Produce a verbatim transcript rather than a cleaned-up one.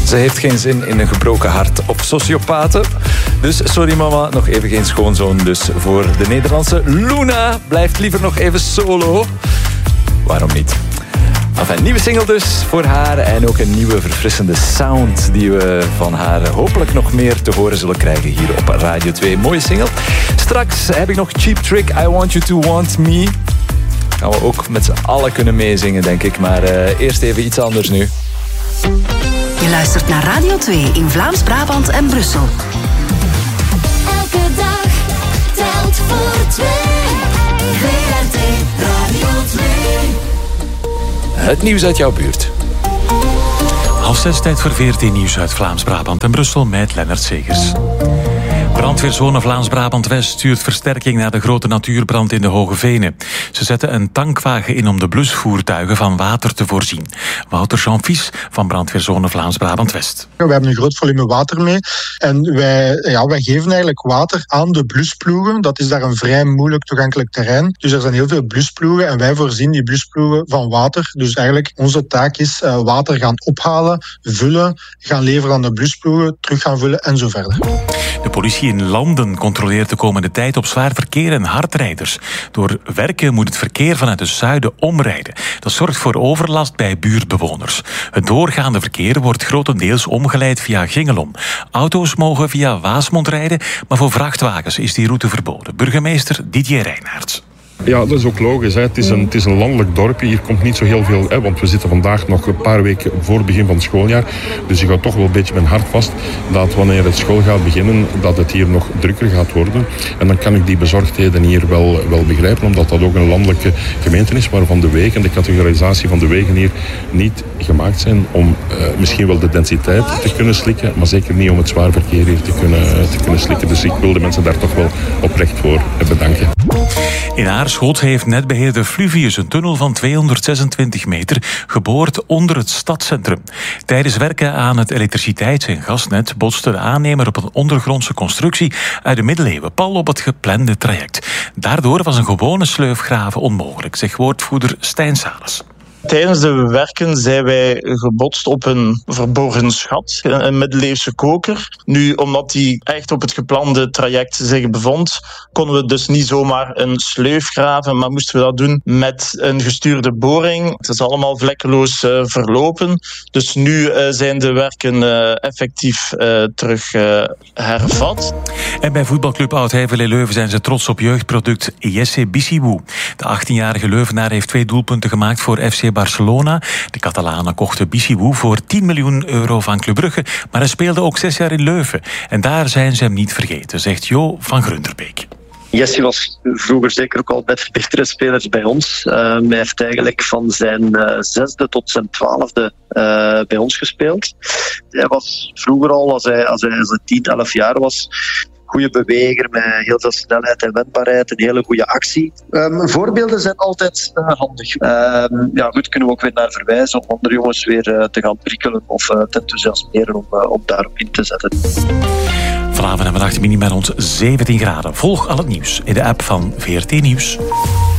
Ze heeft geen zin in een gebroken hart of sociopaten. Dus sorry mama, nog even geen schoonzoon. Dus voor de Nederlandse Luna blijft liever nog even solo. Waarom niet? Enfin, een nieuwe single dus voor haar en ook een nieuwe verfrissende sound die we van haar hopelijk nog meer te horen zullen krijgen hier op Radio twee. Mooie single. Straks heb ik nog Cheap Trick, I Want You To Want Me. Gaan we ook met z'n allen kunnen meezingen, denk ik. Maar uh, eerst even iets anders nu. Je luistert naar Radio twee in Vlaams-Brabant en Brussel. Elke dag telt voor twee. V R T Radio twee. Het nieuws uit jouw buurt. Half zes, tijd voor V R T Nieuws uit Vlaams-Brabant en Brussel met Lennart Segers. Brandweerzone Vlaams-Brabant-West stuurt versterking naar de grote natuurbrand in de Hoge Venen. Ze zetten een tankwagen in om de blusvoertuigen van water te voorzien. Wouter Jean-Fies van Brandweerzone Vlaams-Brabant-West. We hebben een groot volume water mee en wij, ja, wij geven eigenlijk water aan de blusploegen. Dat is daar een vrij moeilijk toegankelijk terrein. Dus er zijn heel veel blusploegen en wij voorzien die blusploegen van water. Dus eigenlijk onze taak is uh, water gaan ophalen, vullen, gaan leveren aan de blusploegen, terug gaan vullen en zo verder. De politie in Landen controleert de komende tijd op zwaar verkeer en hardrijders. Door werken moet het verkeer vanuit het zuiden omrijden. Dat zorgt voor overlast bij buurtbewoners. Het doorgaande verkeer wordt grotendeels omgeleid via Gingelom. Auto's mogen via Waasmond rijden, maar voor vrachtwagens is die route verboden. Burgemeester Didier Reynaerts. Ja, dat is ook logisch. Hè. Het, is een, het is een landelijk dorpje. Hier komt niet zo heel veel... Hè, want we zitten vandaag nog een paar weken voor het begin van het schooljaar. Dus ik hou toch wel een beetje mijn hart vast dat wanneer het school gaat beginnen, dat het hier nog drukker gaat worden. En dan kan ik die bezorgdheden hier wel, wel begrijpen, omdat dat ook een landelijke gemeente is, waarvan de wegen, de categorisatie van de wegen hier niet gemaakt zijn om uh, misschien wel de densiteit te kunnen slikken, maar zeker niet om het zwaar verkeer hier te kunnen, te kunnen slikken. Dus ik wil de mensen daar toch wel oprecht voor bedanken. In Aarschot heeft netbeheerder Fluvius een tunnel van tweehonderdzesentwintig meter geboord onder het stadscentrum. Tijdens werken aan het elektriciteits- en gasnet botste de aannemer op een ondergrondse constructie uit de middeleeuwen, pal op het geplande traject. Daardoor was een gewone sleufgraven onmogelijk, zegt woordvoerder Stijn Sales. Tijdens de werken zijn wij gebotst op een verborgen schat, een middeleeuwse koker. Nu, omdat die echt op het geplande traject zich bevond, konden we dus niet zomaar een sleuf graven, maar moesten we dat doen met een gestuurde boring. Het is allemaal vlekkeloos uh, verlopen. Dus nu uh, zijn de werken uh, effectief uh, terug uh, hervat. En bij voetbalclub Oud-Hevel in Leuven zijn ze trots op jeugdproduct Jesse Bissibou. De achttienjarige Leuvenaar heeft twee doelpunten gemaakt voor F C Barcelona. De Catalanen kochten Bissibou voor tien miljoen euro van Club Brugge, maar hij speelde ook zes jaar in Leuven. En daar zijn ze hem niet vergeten, zegt Jo van Grunderbeek. Jesse was vroeger zeker ook al met de betere spelers bij ons. Uh, hij heeft eigenlijk van zijn uh, zesde tot zijn twaalfde uh, bij ons gespeeld. Hij was vroeger al, als hij, als hij, als hij tien, elf jaar was, goede beweger met heel veel snelheid en wendbaarheid, een hele goede actie. Um, voorbeelden zijn altijd uh, handig. Um, ja, goed, kunnen we ook weer naar verwijzen om andere jongens weer uh, te gaan prikkelen of uh, te enthousiasmeren om, uh, om daarop in te zetten. Vanavond en vannacht minima rond zeventien graden. Volg al het nieuws in de app van V R T Nieuws.